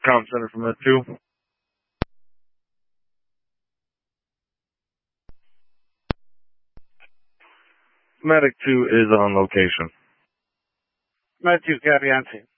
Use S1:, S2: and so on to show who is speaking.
S1: Comm Center from Med 2. Medic 2 is on location.
S2: Med 2, copy on scene.